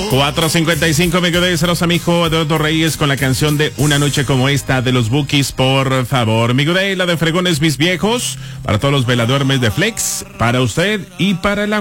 4:55, Miguel de Cerosa, mijo, Eduardo Reyes con la canción de Una noche como esta de los Bukis, por favor. Miguel de la de Fregones Mis Viejos, para todos los veladuermes de Flex, para usted y para la